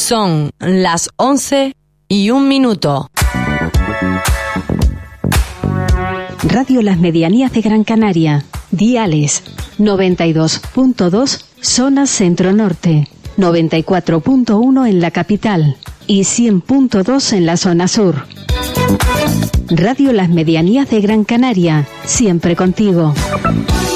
Son las 11:01. Radio Las Medianías de Gran Canaria. Diales 92.2 zona centro-norte, 94.1 en la capital y 100.2 en la zona sur. Radio Las Medianías de Gran Canaria, siempre contigo.